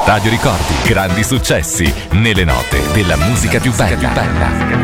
Radio Ricordi, grandi successi nelle note della musica più bella.